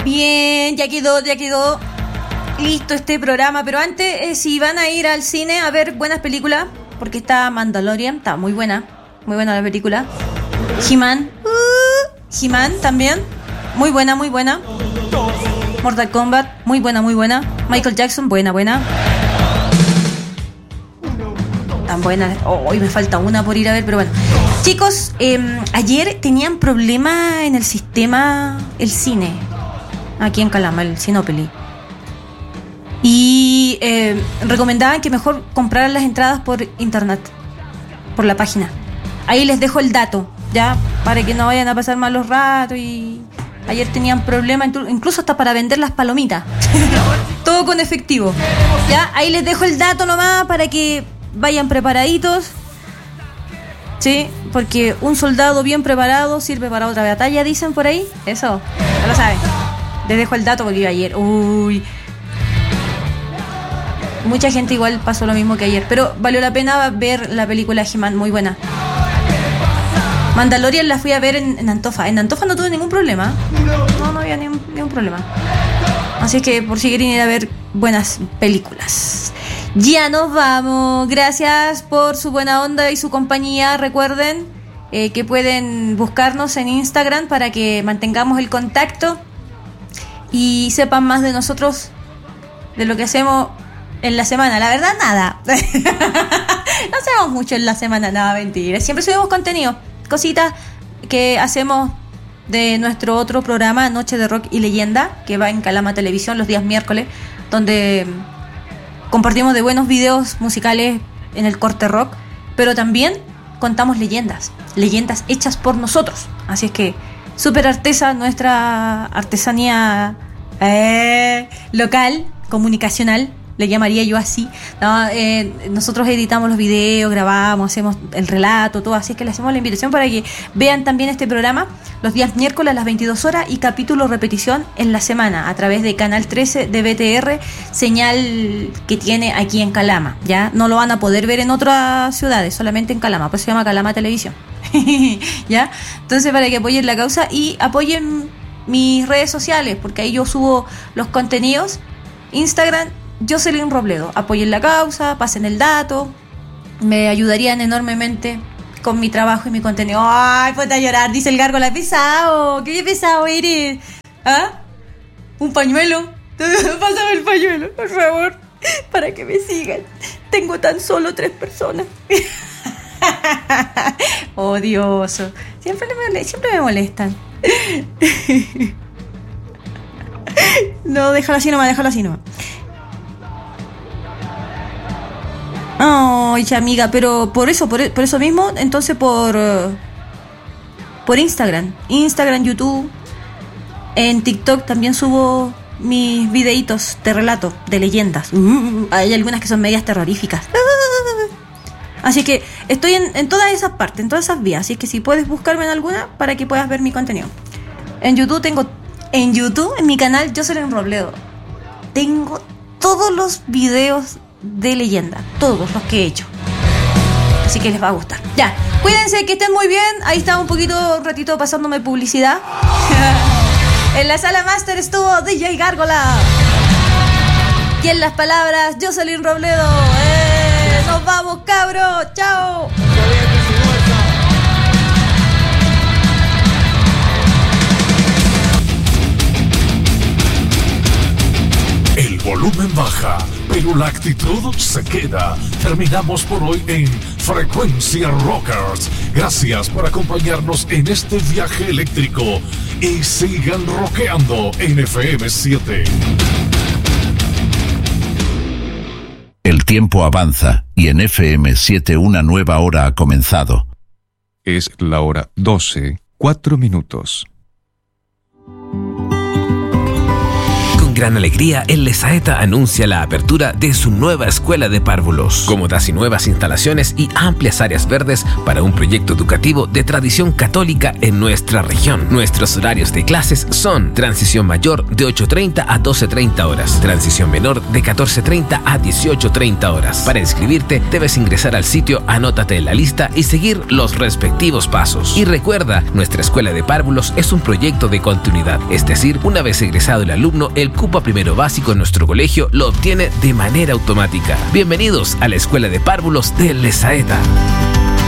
Bien, ya quedó listo este programa. Pero antes, si van a ir al cine a ver buenas películas, porque está Mandalorian, está muy buena la película. He-Man también, muy buena. Mortal Kombat, muy buena. Michael Jackson, buena. Tan buena. Hoy me falta una por ir a ver, pero bueno. Chicos, ayer tenían problemas en el sistema, el cine, aquí en Calama, el Cinópoli. Y recomendaban que mejor compraran las entradas por internet, por la página. Ahí les dejo el dato, ya, para que no vayan a pasar malos ratos. Y ayer tenían problemas, incluso hasta para vender las palomitas. Todo con efectivo. Ya, ahí les dejo el dato nomás para que vayan preparaditos. Sí, porque un soldado bien preparado sirve para otra batalla, dicen por ahí. Eso, ya lo saben. Les dejo el dato porque yo ayer, mucha gente igual pasó lo mismo que ayer, pero valió la pena ver la película He-Man, muy buena. Mandalorian la fui a ver en Antofa. En Antofa no tuve ningún problema. No había ningún problema. Así que por si quieren ir a ver buenas películas. Ya nos vamos. Gracias por su buena onda y su compañía. Recuerden que pueden buscarnos en Instagram para que mantengamos el contacto y sepan más de nosotros, de lo que hacemos en la semana. La verdad, nada. No hacemos mucho en la semana, nada, mentira. Siempre subimos contenido, cositas que hacemos de nuestro otro programa, Noche de Rock y Leyenda, que va en Calama Televisión los días miércoles, donde compartimos de buenos videos musicales en el corte rock, pero también contamos leyendas hechas por nosotros. Así es que súper artesa nuestra artesanía local, comunicacional, le llamaría yo así, ¿no? Nosotros editamos los videos, grabamos, hacemos el relato, todo, así es que le hacemos la invitación para que vean también este programa los días miércoles a las 22 horas y capítulo repetición en la semana a través de Canal 13 de BTR, señal que tiene aquí en Calama. Ya no lo van a poder ver en otras ciudades, solamente en Calama, pues se llama Calama Televisión. ¿Ya? Entonces, para que apoyen la causa y apoyen mis redes sociales, porque ahí yo subo los contenidos. Instagram, Jocelyn Robledo. Apoyen la causa, pasen el dato, me ayudarían enormemente con mi trabajo y mi contenido. Ay, ponte a llorar, dice el Gárgola. Pesado, qué pesado eres. ¿Ah? ¿Un pañuelo? Pásame el pañuelo, por favor, para que me sigan. Tengo tan solo 3 personas. Odioso. Siempre me molestan. No, déjalo así nomás. Ay, amiga, pero por eso mismo, entonces por Instagram, YouTube, en TikTok también subo mis videitos de relato, de leyendas. Hay algunas que son medias terroríficas. Así que estoy en todas esas partes, en todas esas vías. Así que si puedes buscarme en alguna para que puedas ver mi contenido. En YouTube en mi canal Jocelyn Robledo, tengo todos los videos de leyenda, todos los que he hecho. Así que les va a gustar. Ya, cuídense, que estén muy bien. Ahí estaba un ratito pasándome publicidad. En la sala master estuvo DJ Gárgola. Y en las palabras, Jocelyn Robledo. Nos vamos, cabros. Chao. El volumen baja, pero la actitud se queda. Terminamos por hoy en Frecuencia Rockers. Gracias por acompañarnos en este viaje eléctrico y sigan rockeando en FM7. El tiempo avanza y en FM7 una nueva hora ha comenzado. Es la hora 12:04. gran alegría, el Lesaeta anuncia la apertura de su nueva escuela de párvulos. Cómodas y nuevas instalaciones y amplias áreas verdes para un proyecto educativo de tradición católica en nuestra región. Nuestros horarios de clases son transición mayor de 8:30 a 12:30 horas, transición menor de 14:30 a 18:30 horas. Para inscribirte debes ingresar al sitio Anótate en la lista y seguir los respectivos pasos. Y recuerda, nuestra escuela de párvulos es un proyecto de continuidad, es decir, una vez egresado el alumno, el cupo a primero básico en nuestro colegio lo obtiene de manera automática. Bienvenidos a la escuela de párvulos de Lesaeta.